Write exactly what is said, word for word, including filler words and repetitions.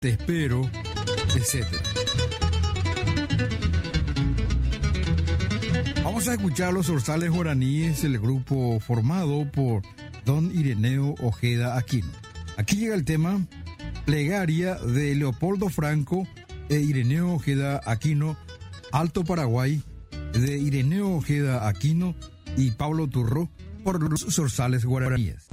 te espero, etcétera. Vamos a escuchar los zorzales guaraníes, el grupo formado por don Ireneo Ojeda Aquino. Aquí llega el tema Plegaria de Leopoldo Franco e Ireneo Ojeda Aquino, Alto Paraguay, de Ireneo Ojeda Aquino y Pablo Turro, por los zorzales guaraníes.